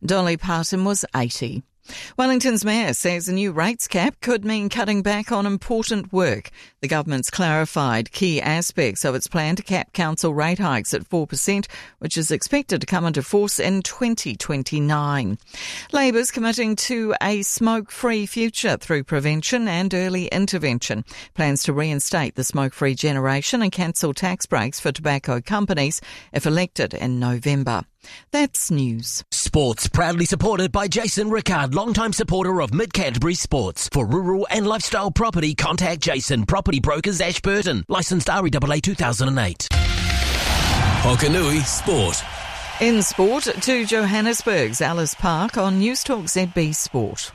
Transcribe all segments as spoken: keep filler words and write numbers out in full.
Dolly Parton was eighty. Wellington's mayor says a new rates cap could mean cutting back on important work. The government's clarified key aspects of its plan to cap council rate hikes at four percent, which is expected to come into force in twenty twenty-nine. Labor's committing to a smoke-free future through prevention and early intervention. Plans to reinstate the smoke-free generation and cancel tax breaks for tobacco companies if elected in November. That's news. Sports proudly supported by Jason Rickard, longtime supporter of Mid-Canterbury Sports. For rural and lifestyle property, contact Jason, Property Brokers, Ashburton. Licensed R E A A two thousand eight. Hokanui Sport. In sport, to Johannesburg's Alice Park on Newstalk Z B Sport.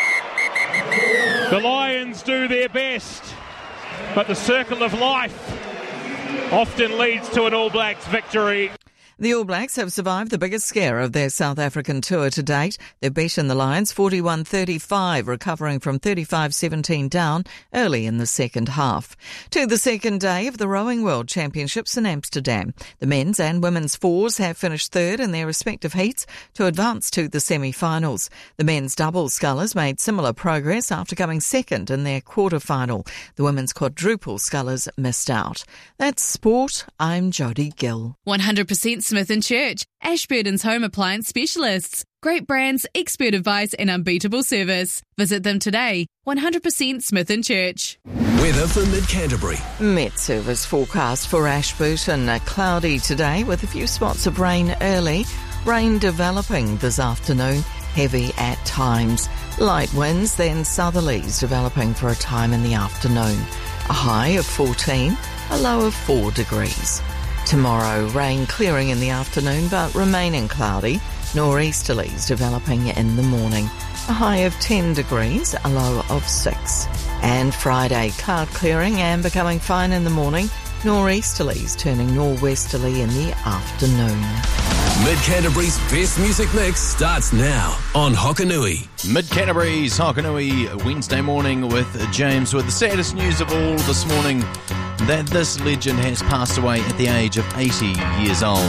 The Lions do their best, but the circle of life often leads to an All Blacks victory. The All Blacks have survived the biggest scare of their South African tour to date. They've beaten the Lions forty-one thirty-five, recovering from thirty-five seventeen down early in the second half. To the second day of the Rowing World Championships in Amsterdam. The men's and women's fours have finished third in their respective heats to advance to the semi-finals. The men's doubles scullers made similar progress after coming second in their quarter-final. The women's quadruple scullers missed out. That's sport. I'm Jodie Gill. one hundred percent Smith and Church, Ashburton's home appliance specialists. Great brands, expert advice and unbeatable service. Visit them today. one hundred percent Smith and Church. Weather for Mid-Canterbury. Met Service forecast for Ashburton. Uh, cloudy today with a few spots of rain early. Rain developing this afternoon. Heavy at times. Light winds, then southerlies developing for a time in the afternoon. A high of fourteen, a low of four degrees. Tomorrow, rain clearing in the afternoon but remaining cloudy. Nor'easterlies developing in the morning. A high of ten degrees, a low of six. And Friday, cloud clearing and becoming fine in the morning. Nor'easterlies turning nor'westerly in the afternoon. Mid-Canterbury's best music mix starts now on Hokanui. Mid-Canterbury's Hokanui Wednesday morning with James with the saddest news of all this morning, that this legend has passed away at the age of eighty years old.